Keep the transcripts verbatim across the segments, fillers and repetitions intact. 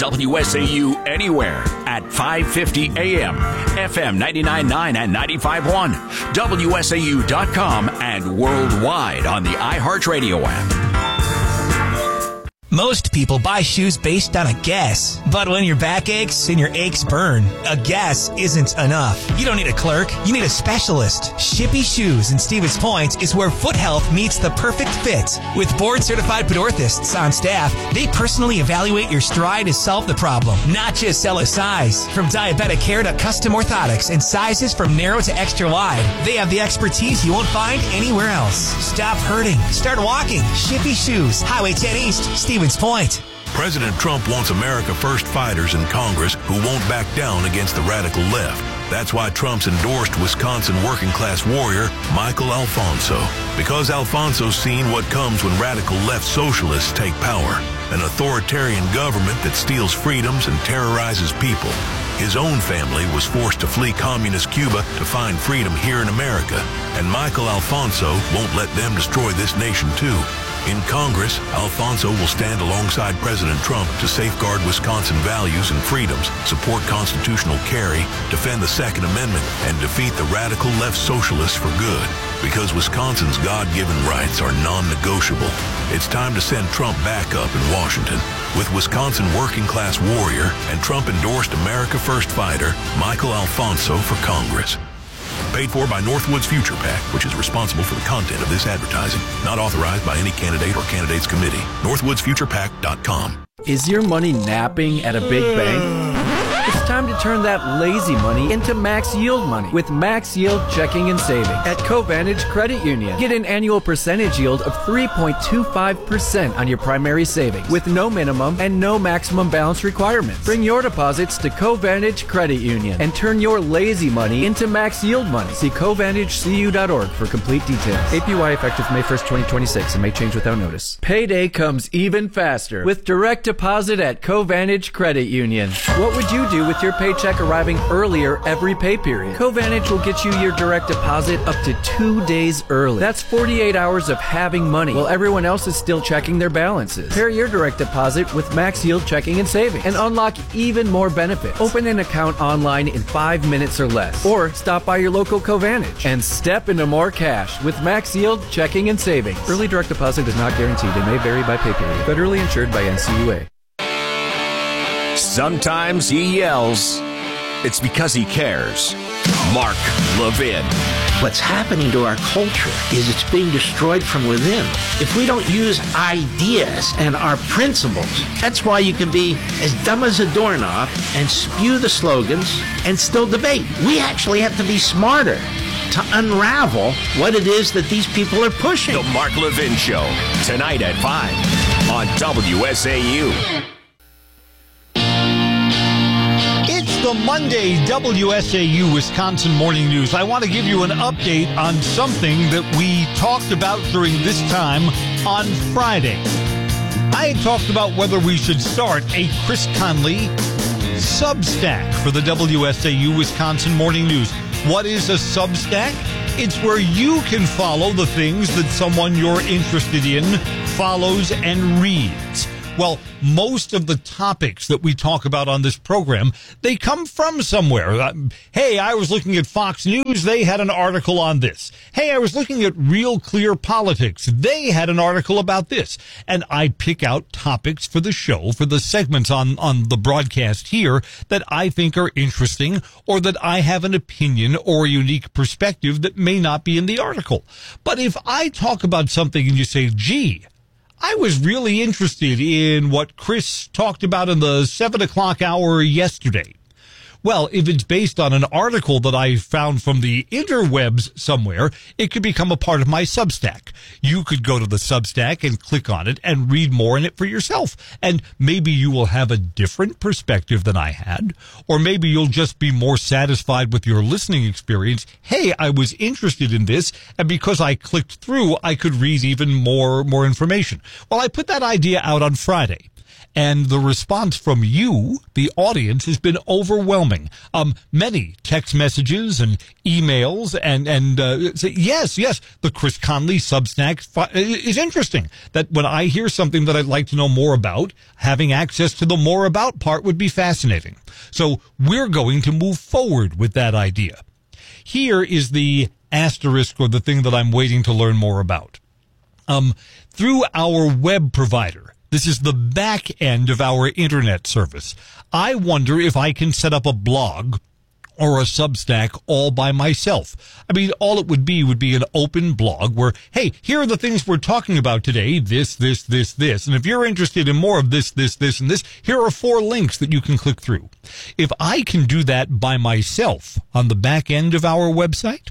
W S A U anywhere at five fifty A M, F M ninety-nine point nine and ninety-five point one, W S A U dot com, and worldwide on the iHeartRadio app. Most people buy shoes based on a guess. But when your back aches and your aches burn, a guess isn't enough. You don't need a clerk. You need a specialist. Shippy Shoes in Stevens Point is where foot health meets the perfect fit. With board-certified podorthists on staff, they personally evaluate your stride to solve the problem, not just sell a size. From diabetic care to custom orthotics and sizes from narrow to extra wide, they have the expertise you won't find anywhere else. Stop hurting. Start walking. Shippy Shoes, Highway ten East, Stevens Point. President Trump wants America First fighters in Congress who won't back down against the radical left. That's why Trump's endorsed Wisconsin working-class warrior Michael Alfonso. Because Alfonso's seen what comes when radical left socialists take power. An authoritarian government that steals freedoms and terrorizes people. His own family was forced to flee communist Cuba to find freedom here in America. And Michael Alfonso won't let them destroy this nation too. In Congress, Alfonso will stand alongside President Trump to safeguard Wisconsin values and freedoms, support constitutional carry, defend the Second Amendment, and defeat the radical left socialists for good. Because Wisconsin's God-given rights are non-negotiable. It's time to send Trump back up in Washington. With Wisconsin working-class warrior and Trump-endorsed America First fighter, Michael Alfonso for Congress. Paid for by Northwoods Future PAC, which is responsible for the content of this advertising. Not authorized by any candidate or candidates committee. Northwoods Future Pac dot com. Is your money napping at a big bank? It's time to turn that lazy money into max yield money with Max Yield Checking and Savings at Covantage Credit Union. Get an annual percentage yield of three point two five percent on your primary savings with no minimum and no maximum balance requirements. Bring your deposits to Covantage Credit Union and turn your lazy money into max yield money. See Covantage C U dot org for complete details. A P Y effective May first, twenty twenty-six and may change without notice. Payday comes even faster with direct deposit at Covantage Credit Union. What would you do with your paycheck arriving earlier every pay period? Covantage will get you your direct deposit up to two days early. That's forty-eight hours of having money while everyone else is still checking their balances. Pair your direct deposit with Max Yield Checking and Savings and unlock even more benefits. Open an account online in five minutes or less, or stop by your local Covantage and step into more cash with Max Yield Checking and Savings. Early direct deposit is not guaranteed and may vary by pay period. Federally insured by N C U A. Sometimes he yells. It's because he cares. Mark Levin. What's happening to our culture is it's being destroyed from within. If we don't use ideas and our principles, that's why you can be as dumb as a doorknob and spew the slogans and still debate. We actually have to be smarter to unravel what it is that these people are pushing. The Mark Levin Show, tonight at five on W S A U. The Monday W S A U Wisconsin Morning News. I want to give you an update on something that we talked about during this time on Friday. I had talked about whether we should start a Chris Conley Substack for the W S A U Wisconsin Morning News. What is a Substack? It's where you can follow the things that someone you're interested in follows and reads. Well, most of the topics that we talk about on this program, they come from somewhere. Uh, hey, I was looking at Fox News. They had an article on this. Hey, I was looking at Real Clear Politics. They had an article about this. And I pick out topics for the show, for the segments on, on the broadcast here that I think are interesting or that I have an opinion or a unique perspective that may not be in the article. But if I talk about something and you say, gee, I was really interested in what Chris talked about in the seven o'clock hour yesterday. Well, if it's based on an article that I found from the interwebs somewhere, it could become a part of my Substack. You could go to the Substack and click on it and read more in it for yourself. And maybe you will have a different perspective than I had, or maybe you'll just be more satisfied with your listening experience. Hey, I was interested in this, and because I clicked through, I could read even more, more information. Well, I put that idea out on Friday. And the response from you, the audience, has been overwhelming. Um, many text messages and emails and, and, uh, say, yes, yes, the Chris Conley Substack fi- is interesting. That when I hear something that I'd like to know more about, having access to the more about part would be fascinating. So we're going to move forward with that idea. Here is the asterisk, or the thing that I'm waiting to learn more about. Um, through our web provider, this is the back end of our internet service. I wonder if I can set up a blog or a Substack all by myself. I mean, all it would be would be an open blog where, hey, here are the things we're talking about today, this, this, this, this. And if you're interested in more of this, this, this, and this, here are four links that you can click through. If I can do that by myself on the back end of our website,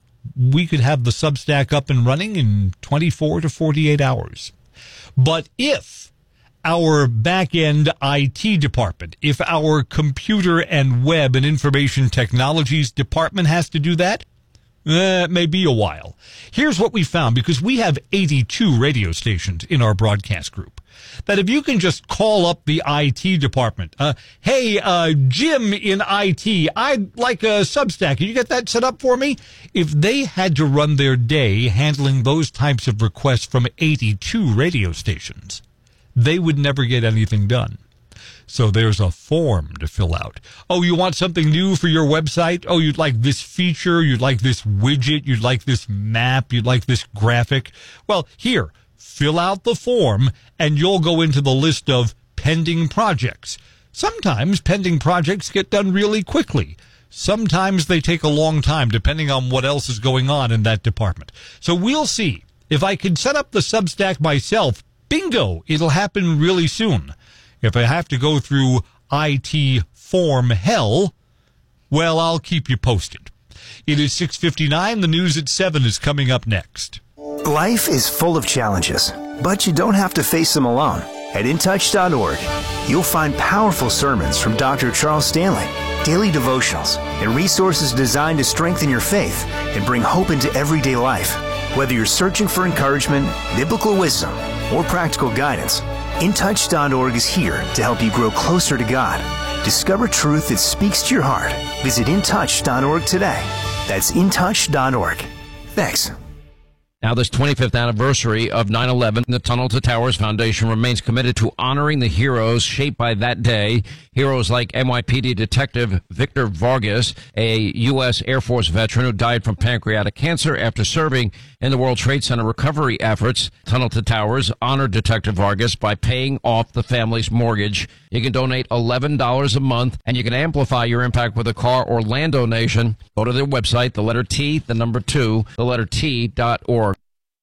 we could have the Substack up and running in twenty-four to forty-eight hours. But if our back-end I T department, if our computer and web and information technologies department has to do that, eh, it may be a while. Here's what we found, because we have eighty-two radio stations in our broadcast group, that if you can just call up the I T department, uh, hey, uh, Jim in I T, I'd like a Substack. Can you get that set up for me? If they had to run their day handling those types of requests from eighty-two radio stations, they would never get anything done. So there's a form to fill out. Oh, you want something new for your website? Oh, you'd like this feature, you'd like this widget, you'd like this map, you'd like this graphic. Well, here, fill out the form, and you'll go into the list of pending projects. Sometimes pending projects get done really quickly. Sometimes they take a long time, depending on what else is going on in that department. So we'll see. If I can set up the Substack myself, bingo, it'll happen really soon. If I have to go through I T form hell, well, I'll keep you posted. It is six fifty-nine. The news at seven is coming up next. Life is full of challenges, but you don't have to face them alone. At in touch dot org, you'll find powerful sermons from Doctor Charles Stanley, daily devotionals, and resources designed to strengthen your faith and bring hope into everyday life. Whether you're searching for encouragement, biblical wisdom, or practical guidance, in touch dot org is here to help you grow closer to God. Discover truth that speaks to your heart. Visit in touch dot org today. That's in touch dot org. Thanks. Now, this twenty-fifth anniversary of nine eleven, the Tunnel to Towers Foundation remains committed to honoring the heroes shaped by that day. Heroes like N Y P D Detective Victor Vargas, a U S Air Force veteran who died from pancreatic cancer after serving in the World Trade Center recovery efforts. Tunnel to Towers honored Detective Vargas by paying off the family's mortgage. You can donate eleven dollars a month, and you can amplify your impact with a car or land donation. Go to their website, the letter T, the number two, the letter T dot org.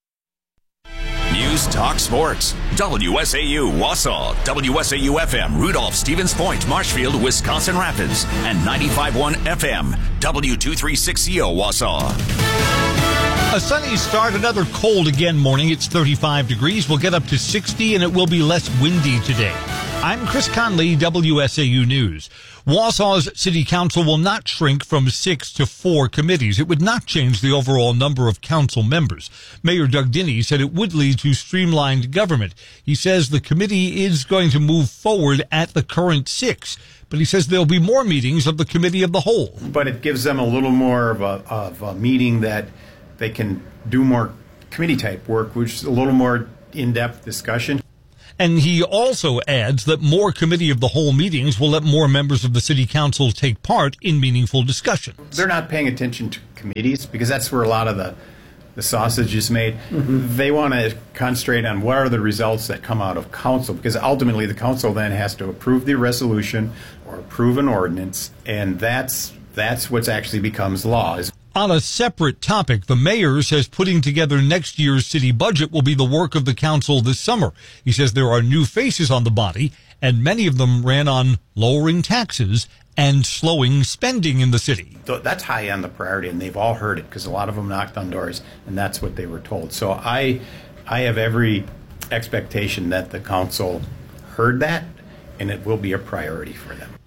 News Talk Sports. W S A U Wausau, W S A U F M Rudolph, Stevens Point, Marshfield, Wisconsin Rapids, and ninety-five point one F M W two thirty-six C O Wausau. A sunny start, another cold again morning. It's thirty-five degrees. We'll get up to sixty, and it will be less windy today. I'm Chris Conley, W S A U News. Wausau's City Council will not shrink from six to four committees. It would not change the overall number of council members. Mayor Doug Dinney said it would lead to streamlined government. He says the committee is going to move forward at the current six, but he says there'll be more meetings of the Committee of the Whole. But it gives them a little more of a, of a meeting that they can do more committee-type work, which is a little more in-depth discussion. And he also adds that more Committee of the Whole meetings will let more members of the City Council take part in meaningful discussions. They're not paying attention to committees because that's where a lot of the, the sausage is made. Mm-hmm. They want to concentrate on what are the results that come out of council, because ultimately the council then has to approve the resolution or approve an ordinance, and that's that's what actually becomes law. On a separate topic, the mayor says putting together next year's city budget will be the work of the council this summer. He says there are new faces on the body, and many of them ran on lowering taxes and slowing spending in the city. So that's high on the priority, and they've all heard it because a lot of them knocked on doors, and that's what they were told. So I, I have every expectation that the council heard that, and it will be a priority for them.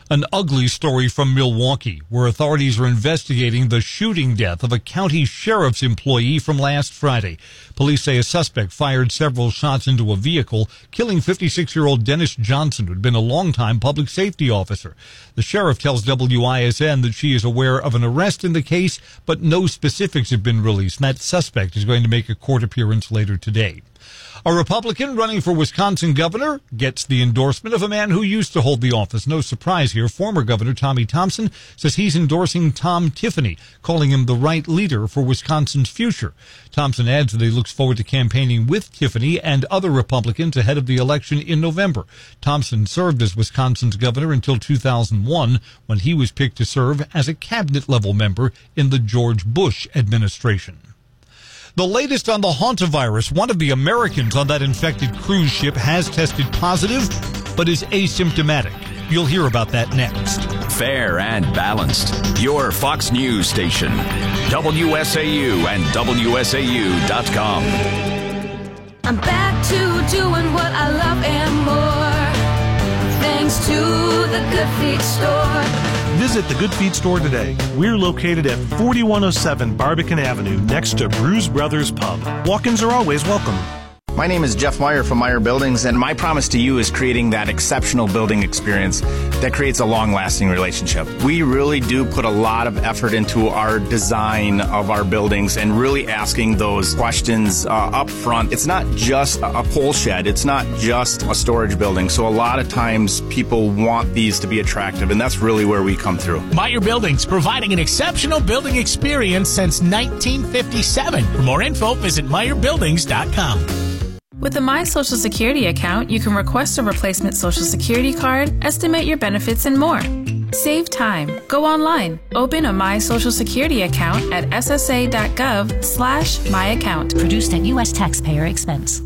An ugly story from Milwaukee, where authorities are investigating the shooting death of a county sheriff's employee from last Friday. Police say a suspect fired several shots into a vehicle, killing fifty-six-year-old Dennis Johnson, who had been a longtime public safety officer. The sheriff tells W I S N that she is aware of an arrest in the case, but no specifics have been released. And that suspect is going to make a court appearance later today. A Republican running for Wisconsin governor gets the endorsement of a man who used to hold the office. No surprise here. Former Governor Tommy Thompson says he's endorsing Tom Tiffany, calling him the right leader for Wisconsin's future. Thompson adds that he looks forward to campaigning with Tiffany and other Republicans ahead of the election in November. Thompson served as Wisconsin's governor until two thousand one, when he was picked to serve as a cabinet-level member in the George Bush administration. The latest on the hantavirus. One of the Americans on that infected cruise ship has tested positive, but is asymptomatic. You'll hear about that next. Fair and balanced. Your Fox News station. W S A U and W S A U dot com. I'm back to doing what I love and more. Thanks to the Good Feet store. Visit the Good Feet store today. We're located at forty-one oh seven Barbican Avenue, next to Bruise Brothers Pub. Walk-ins are always welcome. My name is Jeff Meyer from Meyer Buildings, and my promise to you is creating that exceptional building experience that creates a long-lasting relationship. We really do put a lot of effort into our design of our buildings and really asking those questions uh, up front. It's not just a pole shed. It's not just a storage building. So a lot of times people want these to be attractive, and that's really where we come through. Meyer Buildings, providing an exceptional building experience since nineteen fifty-seven. For more info, visit Meyer Buildings dot com. With the My Social Security account, you can request a replacement Social Security card, estimate your benefits, and more. Save time. Go online. Open a My Social Security account at S S A dot gov slash my account. Produced at U S taxpayer expense.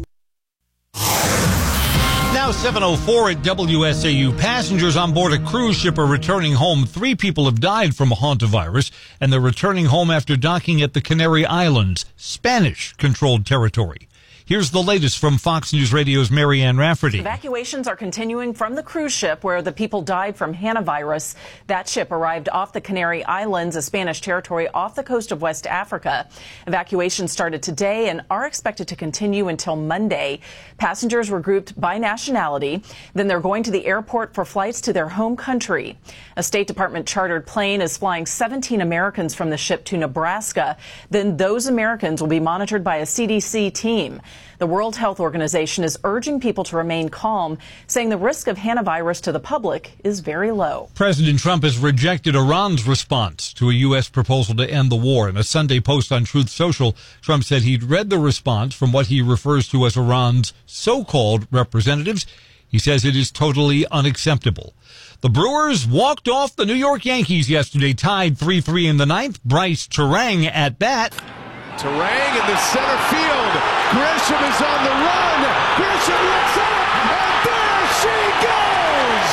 Now seven oh four at W S A U. Passengers on board a cruise ship are returning home. Three people have died from a hantavirus, and they're returning home after docking at the Canary Islands, Spanish-controlled territory. Here's the latest from Fox News Radio's Marianne Rafferty. Evacuations are continuing from the cruise ship where the people died from hantavirus. That ship arrived off the Canary Islands, a Spanish territory off the coast of West Africa. Evacuations started today and are expected to continue until Monday. Passengers were grouped by nationality. Then they're going to the airport for flights to their home country. A State Department chartered plane is flying seventeen Americans from the ship to Nebraska. Then those Americans will be monitored by a C D C team. The World Health Organization is urging people to remain calm, saying the risk of hantavirus to the public is very low. President Trump has rejected Iran's response to a U S proposal to end the war. In a Sunday post on Truth Social, Trump said he'd read the response from what he refers to as Iran's so-called representatives. He says it is totally unacceptable. The Brewers walked off the New York Yankees yesterday, tied three three in the ninth. Bryce Terang at bat. Terang in the center field. Grisham is on the run. Grisham looks up, and there she goes!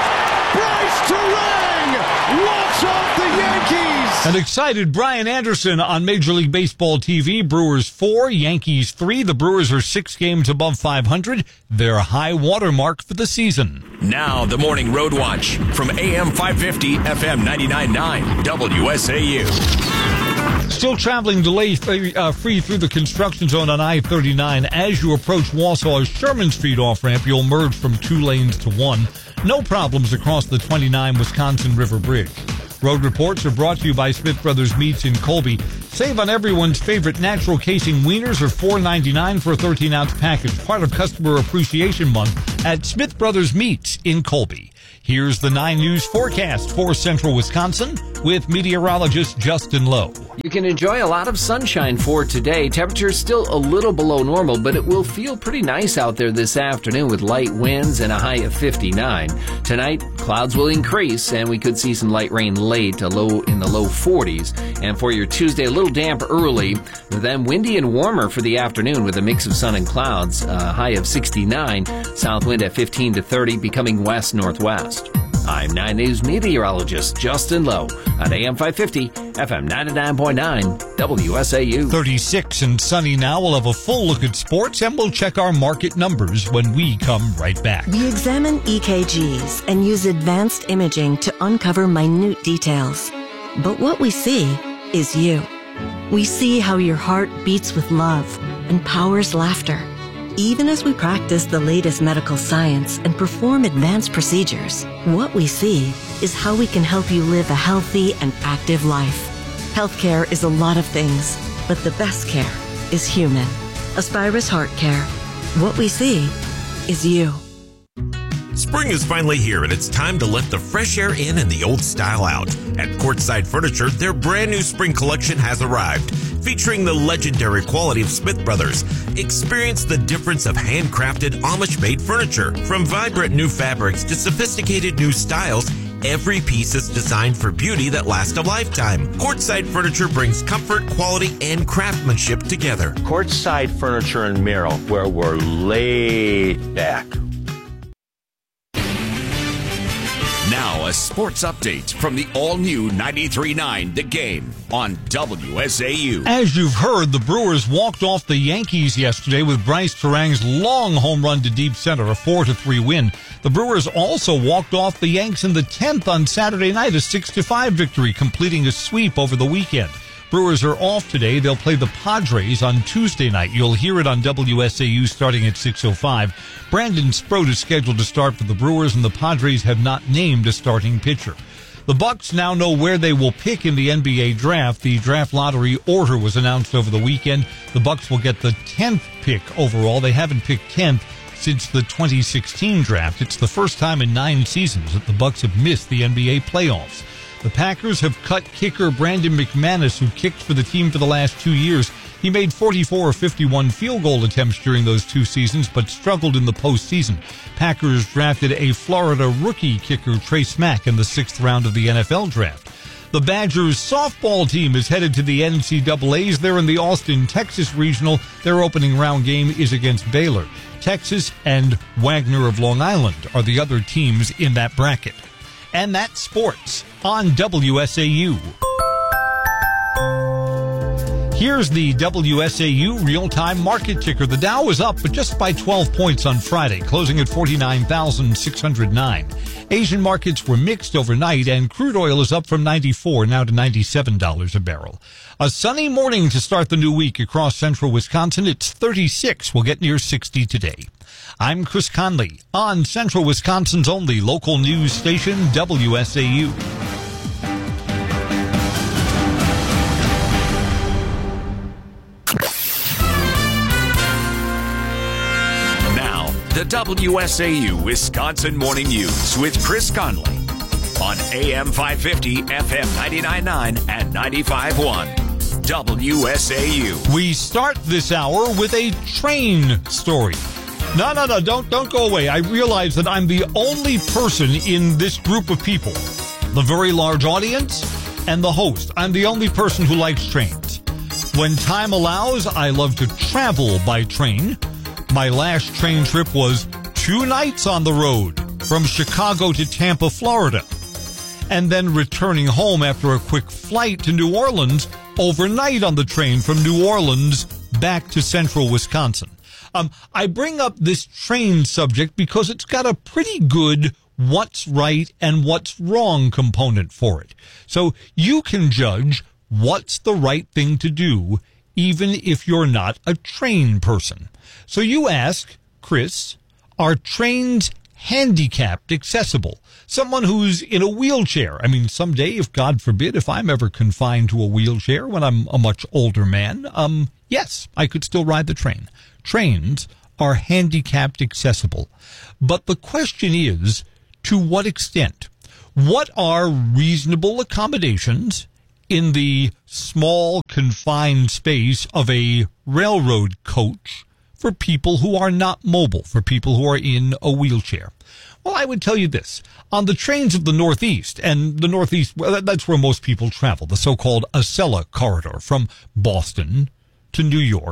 Bryce Terang walks off the Yankees. An excited Brian Anderson on Major League Baseball T V. Brewers four, Yankees three. The Brewers are six games above five hundred. Their high water mark for the season. Now the Morning Road Watch from A M five fifty, F M ninety-nine point nine, W S A U. Still traveling delay free, uh, free through the construction zone on I thirty-nine. As you approach Wausau's Sherman Street off-ramp, you'll merge from two lanes to one. No problems across the twenty-nine Wisconsin River Bridge. Road reports are brought to you by Smith Brothers Meats in Colby. Save on everyone's favorite natural casing wieners are four ninety-nine for a thirteen ounce package, part of Customer Appreciation Month at Smith Brothers Meats in Colby. Here's the nine News forecast for central Wisconsin with meteorologist Justin Lowe. You can enjoy a lot of sunshine for today. Temperatures still a little below normal, but it will feel pretty nice out there this afternoon with light winds and a high of fifty-nine. Tonight, clouds will increase, and we could see some light rain late, a low in the low forties. And for your Tuesday, a little damp early, then windy and warmer for the afternoon with a mix of sun and clouds, a high of sixty-nine. South wind at fifteen to thirty, becoming west-northwest. I'm nine News meteorologist Justin Lowe on A M five fifty, F M ninety-nine point nine, W S A U. thirty-six and sunny now. We'll have a full look at sports, and we'll check our market numbers when we come right back. We examine E K Gs and use advanced imaging to uncover minute details. But what we see is you. We see how your heart beats with love and powers laughter. Even as we practice the latest medical science and perform advanced procedures, what we see is how we can help you live a healthy and active life. Healthcare is a lot of things, but the best care is human. Aspirus Heart Care. What we see is you. Spring is finally here, and it's time to let the fresh air in and the old style out. At Courtside Furniture, their brand new spring collection has arrived, featuring the legendary quality of Smith Brothers. Experience the difference of handcrafted Amish-made furniture. From vibrant new fabrics to sophisticated new styles, every piece is designed for beauty that lasts a lifetime. Courtside Furniture brings comfort, quality, and craftsmanship together. Courtside Furniture in Merrill, where we're laid back. Now a sports update from the all-new ninety-three point nine The Game on W S A U. As you've heard, the Brewers walked off the Yankees yesterday with Bryce Terang's long home run to deep center, a four to three win. The Brewers also walked off the Yanks in the tenth on Saturday night, a six to five victory, completing a sweep over the weekend. Brewers are off today. They'll play the Padres on Tuesday night. You'll hear it on W S A U starting at six oh five. Brandon Sproat is scheduled to start for the Brewers, and the Padres have not named a starting pitcher. The Bucks now know where they will pick in the N B A draft. The draft lottery order was announced over the weekend. The Bucks will get the tenth pick overall. They haven't picked tenth since the twenty sixteen draft. It's the first time in nine seasons that the Bucks have missed the N B A playoffs. The Packers have cut kicker Brandon McManus, who kicked for the team for the last two years. He made forty-four of fifty-one field goal attempts during those two seasons, but struggled in the postseason. Packers drafted a Florida rookie kicker, Trace Mack, in the sixth round of the N F L draft. The Badgers softball team is headed to the N C double A's. They're in the Austin, Texas regional. Their opening round game is against Baylor. Texas and Wagner of Long Island are the other teams in that bracket. And that's sports on W S A U. Here's the W S A U real-time market ticker. The Dow was up, but just by twelve points on Friday, closing at forty-nine thousand six hundred nine. Asian markets were mixed overnight, and crude oil is up from ninety-four now to ninety-seven dollars a barrel. A sunny morning to start the new week across central Wisconsin. It's thirty-six. We'll get near sixty today. I'm Chris Conley on Central Wisconsin's only local news station, W S A U. Now, the W S A U Wisconsin Morning News with Chris Conley on A M five fifty, F M ninety-nine point nine and ninety-five point one. W S A U. We start this hour with a train story. No, no, no, don't don't go away. I realize that I'm the only person in this group of people, the very large audience and the host. I'm the only person who likes trains. When time allows, I love to travel by train. My last train trip was two nights on the road from Chicago to Tampa, Florida, and then returning home after a quick flight to New Orleans overnight on the train from New Orleans back to central Wisconsin. Um, I bring up this train subject because it's got a pretty good what's right and what's wrong component for it. So you can judge what's the right thing to do, even if you're not a train person. So you ask, Chris, are trains handicapped accessible? Someone who's in a wheelchair. I mean, someday, if God forbid, if I'm ever confined to a wheelchair when I'm a much older man, um, yes, I could still ride the train. Trains are handicapped accessible. But the question is, to what extent? What are reasonable accommodations in the small, confined space of a railroad coach for people who are not mobile, for people who are in a wheelchair? Well, I would tell you this. On the trains of the Northeast, and the Northeast, well, that's where most people travel, the so-called Acela corridor from Boston to New York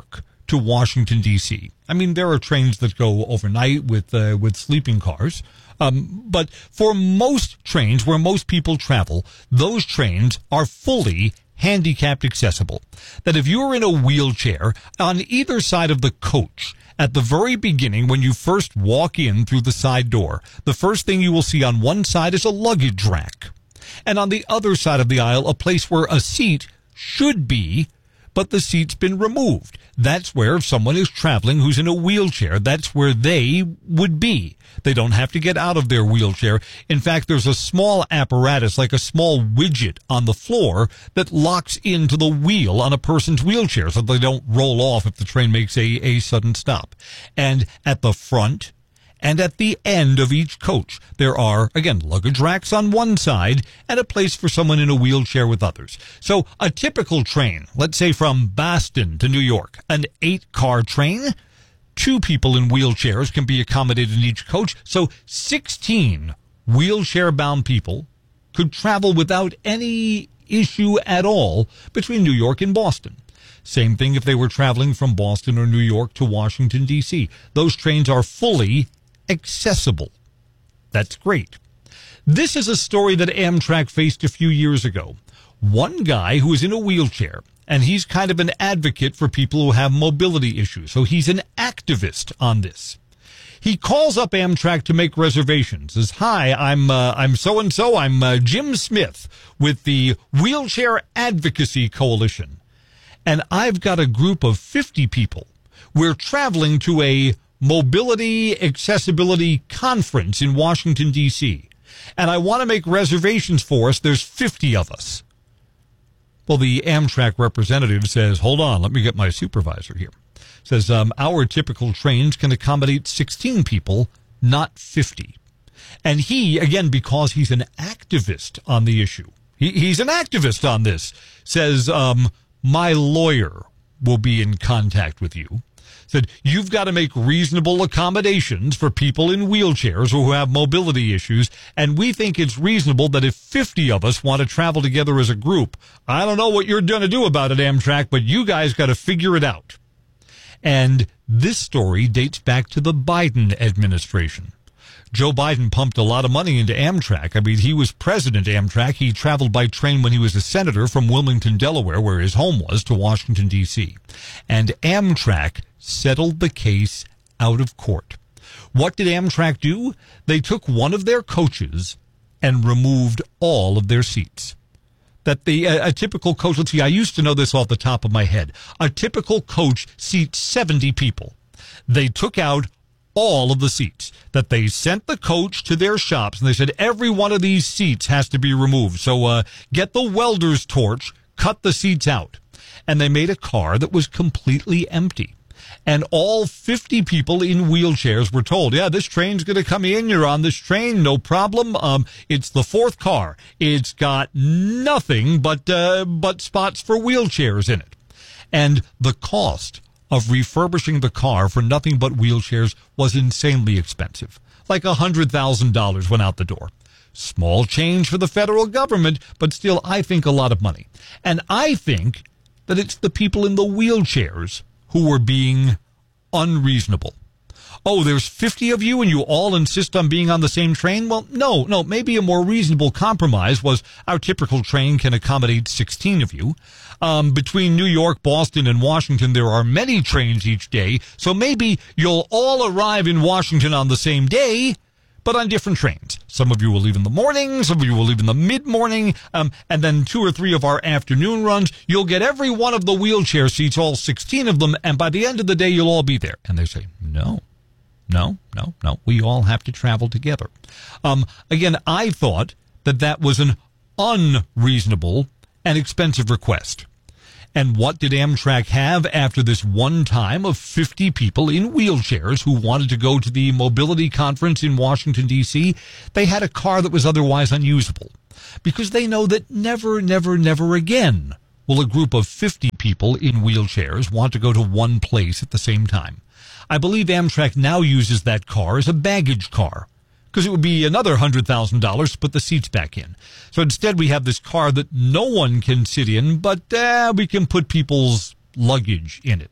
to Washington, D C. I mean, there are trains that go overnight with uh, with sleeping cars. Um, but for most trains where most people travel, those trains are fully handicapped accessible. That if you're in a wheelchair, on either side of the coach, at the very beginning, when you first walk in through the side door, the first thing you will see on one side is a luggage rack. And on the other side of the aisle, a place where a seat should be, but the seat's been removed. That's where, if someone is traveling who's in a wheelchair, that's where they would be. They don't have to get out of their wheelchair. In fact, there's a small apparatus, like a small widget on the floor, that locks into the wheel on a person's wheelchair so they don't roll off if the train makes a, a sudden stop. And at the front and at the end of each coach, there are, again, luggage racks on one side and a place for someone in a wheelchair with others. So a typical train, let's say from Boston to New York, an eight-car train, two people in wheelchairs can be accommodated in each coach. So sixteen wheelchair-bound people could travel without any issue at all between New York and Boston. Same thing if they were traveling from Boston or New York to Washington, D C. Those trains are fully accessible. That's great. This is a story that Amtrak faced a few years ago. One guy who was in a wheelchair, and he's kind of an advocate for people who have mobility issues, so he's an activist on this. He calls up Amtrak to make reservations. Says, "Hi, I'm uh, I'm so and so. I'm uh, Jim Smith with the Wheelchair Advocacy Coalition, and I've got a group of fifty people. We're traveling to a mobility accessibility conference in Washington, D C, and I want to make reservations for us. There's fifty of us." Well, the Amtrak representative says, "Hold on, let me get my supervisor here." Says, um, "Our typical trains can accommodate sixteen people, not fifty. And he, again, because he's an activist on the issue, he, he's an activist on this, says, um, "My lawyer will be in contact with you." Said, "You've got to make reasonable accommodations for people in wheelchairs who have mobility issues, and we think it's reasonable that if fifty of us want to travel together as a group, I don't know what you're going to do about it, Amtrak, but you guys got to figure it out." And this story dates back to the Biden administration. Joe Biden pumped a lot of money into Amtrak. I mean, he was president of Amtrak. He traveled by train when he was a senator from Wilmington, Delaware, where his home was, to Washington, D C. And Amtrak settled the case out of court. What did Amtrak do? They took one of their coaches and removed all of their seats. That the a, a typical coach, let's see, I used to know this off the top of my head. A typical coach seats seventy people. They took out all of the seats. That they sent the coach to their shops and they said, every one of these seats has to be removed. So uh, get the welder's torch, cut the seats out. And they made a car that was completely empty. And all fifty people in wheelchairs were told, yeah, this train's going to come in. You're on this train. No problem. Um, it's the fourth car. It's got nothing but, uh, but spots for wheelchairs in it. And the cost of refurbishing the car for nothing but wheelchairs was insanely expensive. Like one hundred thousand dollars went out the door. Small change for the federal government, but still, I think a lot of money. And I think that it's the people in the wheelchairs who were being unreasonable. Oh, there's fifty of you and you all insist on being on the same train? Well, no, no, maybe a more reasonable compromise was our typical train can accommodate sixteen of you. Um, between New York, Boston, and Washington, there are many trains each day, so maybe you'll all arrive in Washington on the same day, but on different trains. Some of you will leave in the morning, some of you will leave in the mid-morning, um, and then two or three of our afternoon runs. You'll get every one of the wheelchair seats, all sixteen of them, and by the end of the day, you'll all be there. And they say, no, no, no, no, we all have to travel together. Um, again, I thought that that was an unreasonable and expensive request. And what did Amtrak have after this one time of fifty people in wheelchairs who wanted to go to the mobility conference in Washington, D C? They had a car that was otherwise unusable because they know that never, never, never again will a group of fifty people in wheelchairs want to go to one place at the same time. I believe Amtrak now uses that car as a baggage car, because it would be another one hundred thousand dollars to put the seats back in. So instead we have this car that no one can sit in, but uh, we can put people's luggage in it.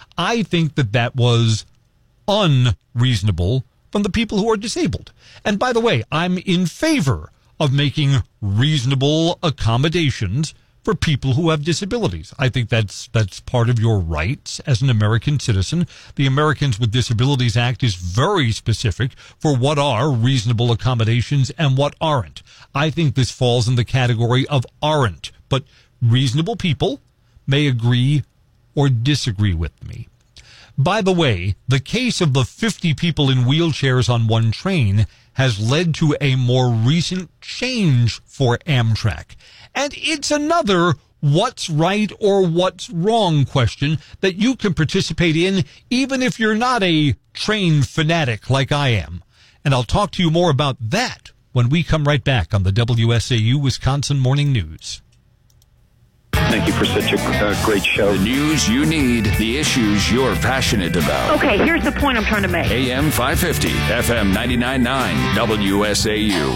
I think that that was unreasonable from the people who are disabled. And by the way, I'm in favor of making reasonable accommodations for people who have disabilities. I think that's that's part of your rights as an American citizen. The Americans with Disabilities Act is very specific for what are reasonable accommodations and what aren't. I think this falls in the category of aren't, but reasonable people may agree or disagree with me. By the way, the case of the fifty people in wheelchairs on one train has led to a more recent change for Amtrak. And it's another what's right or what's wrong question that you can participate in even if you're not a train fanatic like I am. And I'll talk to you more about that when we come right back on the W S A U Wisconsin Morning News. Thank you for such a uh, great show. The news you need, the issues you're passionate about. Okay, here's the point I'm trying to make. A M five fifty, F M ninety-nine point nine, W S A U.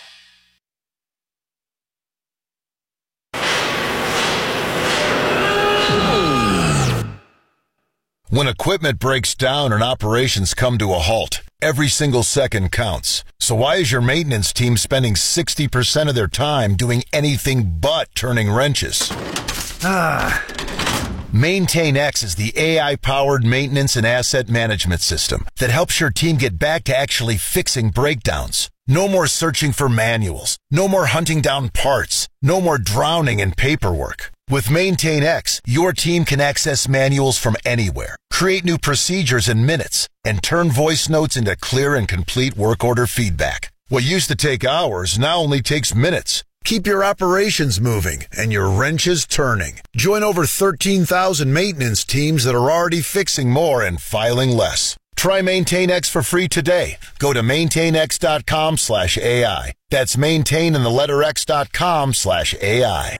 When equipment breaks down and operations come to a halt, every single second counts. So why is your maintenance team spending sixty percent of their time doing anything but turning wrenches? Ah. MaintainX is the A I-powered maintenance and asset management system that helps your team get back to actually fixing breakdowns. No more searching for manuals. No more hunting down parts. No more drowning in paperwork. With MaintainX, your team can access manuals from anywhere, create new procedures in minutes, and turn voice notes into clear and complete work order feedback. What used to take hours now only takes minutes. Keep your operations moving and your wrenches turning. Join over thirteen thousand maintenance teams that are already fixing more and filing less. Try MaintainX for free today. Go to maintainx.com slash AI. That's maintain and the letter x.com slash AI.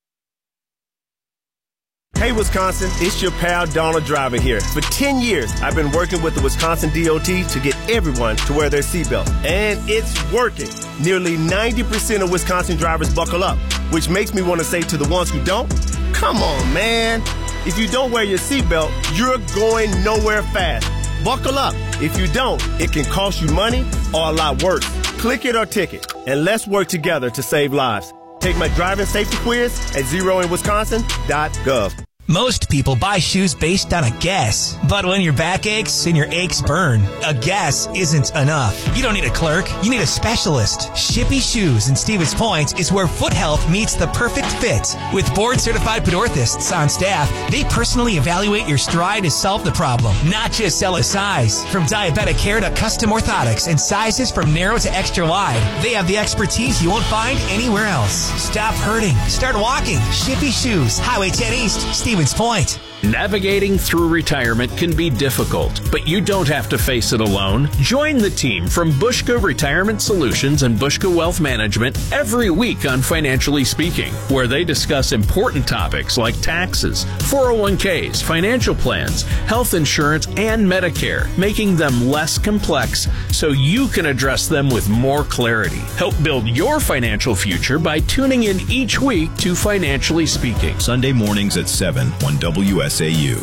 Hey Wisconsin, it's your pal Donald Driver here. For ten years, I've been working with the Wisconsin D O T to get everyone to wear their seatbelt. And it's working. Nearly ninety percent of Wisconsin drivers buckle up, which makes me want to say to the ones who don't, come on, man. If you don't wear your seatbelt, you're going nowhere fast. Buckle up. If you don't, it can cost you money or a lot worse. Click it or ticket, and let's work together to save lives. Take my driving safety quiz at zero in wisconsin dot gov. Most people buy shoes based on a guess. But when your back aches and your aches burn, a guess isn't enough. You don't need a clerk. You need a specialist. Shippy Shoes in Stevens Point is where foot health meets the perfect fit. With board-certified podorthists on staff, they personally evaluate your stride to solve the problem, not just sell a size. From diabetic care to custom orthotics and sizes from narrow to extra wide, they have the expertise you won't find anywhere else. Stop hurting. Start walking. Shippy Shoes, Highway ten East, Stevens Point. Navigating through retirement can be difficult, but you don't have to face it alone. Join the team from Bushka Retirement Solutions and Bushka Wealth Management every week on Financially Speaking, where they discuss important topics like taxes, four oh one k's, financial plans, health insurance, and Medicare, making them less complex so you can address them with more clarity. Help build your financial future by tuning in each week to Financially Speaking. Sunday mornings at seven on W S A U.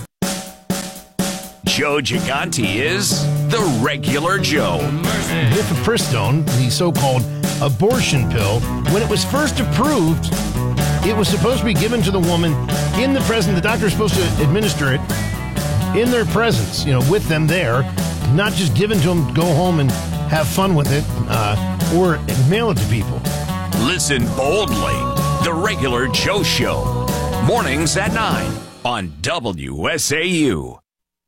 Joe Gigante is the regular Joe. Mifepristone, the so-called abortion pill, when it was first approved, it was supposed to be given to the woman in the presence. The doctor was supposed to administer it in their presence, you know, with them there, not just given to them, go home and have fun with it, uh, or mail it to people. Listen boldly. The regular Joe Show. Mornings at nine. On W S A U.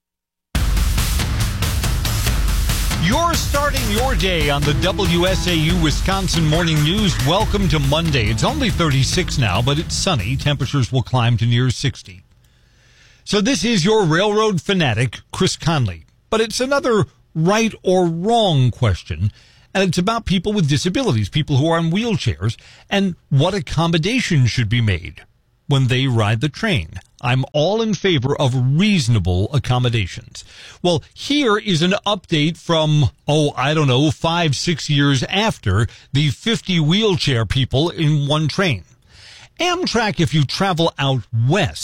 You're starting your day on the W S A U Wisconsin Morning News. Welcome to Monday. It's only thirty-six now, but it's sunny. Temperatures will climb to near sixty. So this is your railroad fanatic, Chris Conley. But it's another right or wrong question, and it's about people with disabilities, people who are in wheelchairs, and what accommodations should be made when they ride the train. I'm all in favor of reasonable accommodations. Well, here is an update from, oh, I don't know, five, six years after the fifty wheelchair people in one train. Amtrak, if you travel out west,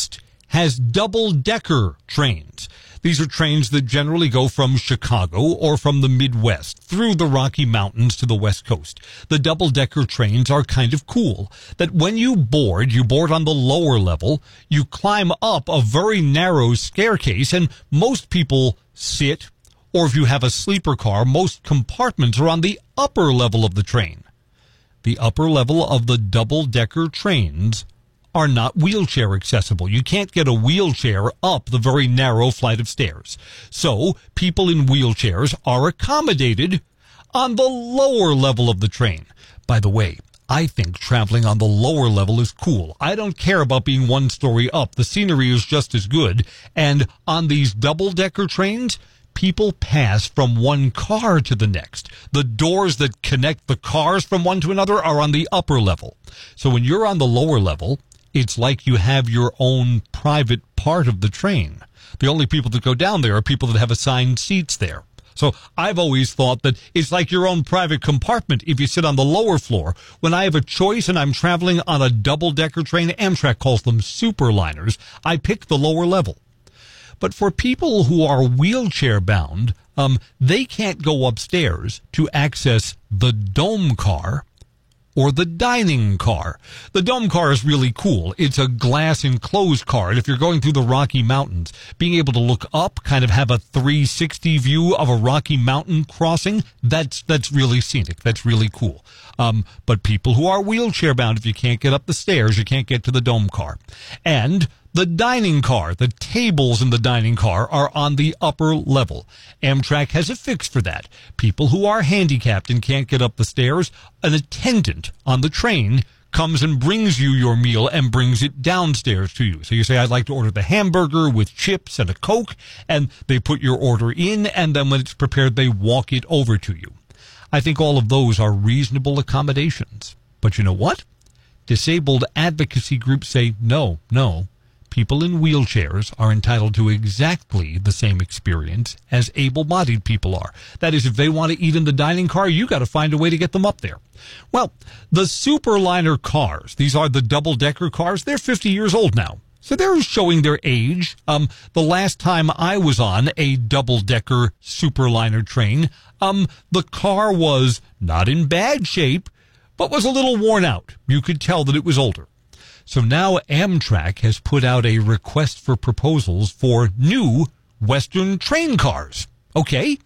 has double-decker trains. These are trains that generally go from Chicago or from the Midwest through the Rocky Mountains to the West Coast. The double-decker trains are kind of cool, that when you board, you board on the lower level, you climb up a very narrow staircase, and most people sit, or if you have a sleeper car, most compartments are on the upper level of the train. The upper level of the double-decker trains are not wheelchair accessible. You can't get a wheelchair up the very narrow flight of stairs. So people in wheelchairs are accommodated on the lower level of the train. By the way, I think traveling on the lower level is cool. I don't care about being one story up. The scenery is just as good. And on these double-decker trains, people pass from one car to the next. The doors that connect the cars from one to another are on the upper level. So when you're on the lower level, it's like you have your own private part of the train. The only people that go down there are people that have assigned seats there. So I've always thought that it's like your own private compartment if you sit on the lower floor. When I have a choice and I'm traveling on a double-decker train, Amtrak calls them superliners, I pick the lower level. But for people who are wheelchair-bound, um, they can't go upstairs to access the dome car or the dining car. The dome car is really cool. It's a glass enclosed car. And if you're going through the Rocky Mountains, being able to look up, kind of have a three sixty view of a Rocky Mountain crossing, that's that's really scenic. That's really cool. Um, but people who are wheelchair bound, if you can't get up the stairs, you can't get to the dome car. And the dining car, the tables in the dining car are on the upper level. Amtrak has a fix for that. People who are handicapped and can't get up the stairs, an attendant on the train comes and brings you your meal and brings it downstairs to you. So you say, I'd like to order the hamburger with chips and a Coke, and they put your order in, and then when it's prepared, they walk it over to you. I think all of those are reasonable accommodations. But you know what? Disabled advocacy groups say, no, no. People in wheelchairs are entitled to exactly the same experience as able-bodied people are. That is, if they want to eat in the dining car, you got to find a way to get them up there. Well, the Superliner cars, these are the double-decker cars, they're fifty years old now. So they're showing their age. Um, the last time I was on a double-decker Superliner train, um, the car was not in bad shape, but was a little worn out. You could tell that it was older. So now Amtrak has put out a request for proposals for new Western train cars. Okay?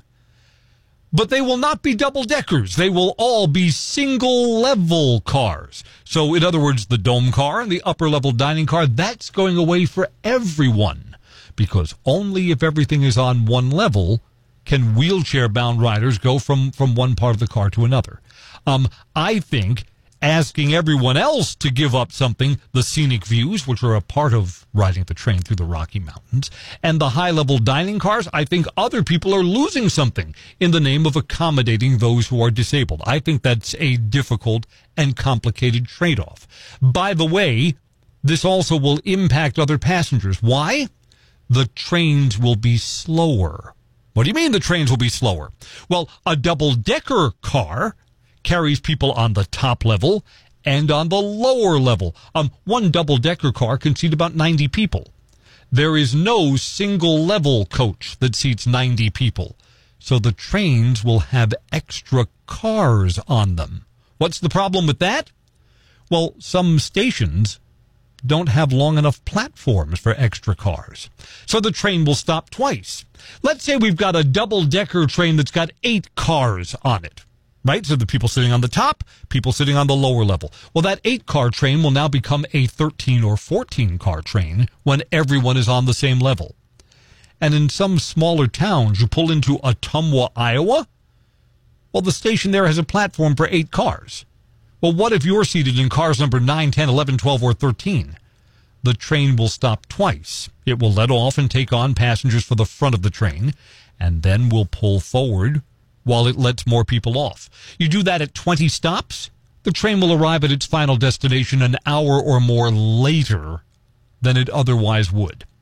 But they will not be double-deckers. They will all be single-level cars. So, in other words, the dome car and the upper-level dining car, that's going away for everyone. Because only if everything is on one level can wheelchair-bound riders go from, from one part of the car to another. Um, I think asking everyone else to give up something, the scenic views, which are a part of riding the train through the Rocky Mountains, and the high-level dining cars, I think other people are losing something in the name of accommodating those who are disabled. I think that's a difficult and complicated trade-off. By the way, this also will impact other passengers. Why? The trains will be slower. What do you mean the trains will be slower? Well, a double-decker car carries people on the top level and on the lower level. Um, one double-decker car can seat about ninety people. There is no single-level coach that seats ninety people. So the trains will have extra cars on them. What's the problem with that? Well, some stations don't have long enough platforms for extra cars. So the train will stop twice. Let's say we've got a double-decker train that's got eight cars on it. Right? So the people sitting on the top, people sitting on the lower level. Well, that eight-car train will now become a thirteen or fourteen-car train when everyone is on the same level. And in some smaller towns, you pull into Ottumwa, Iowa, well, the station there has a platform for eight cars. Well, what if you're seated in cars number nine, ten, eleven, twelve, or thirteen? The train will stop twice. It will let off and take on passengers for the front of the train, and then will pull forward while it lets more people off. You do that at twenty stops, the train will arrive at its final destination an hour or more later than it otherwise would.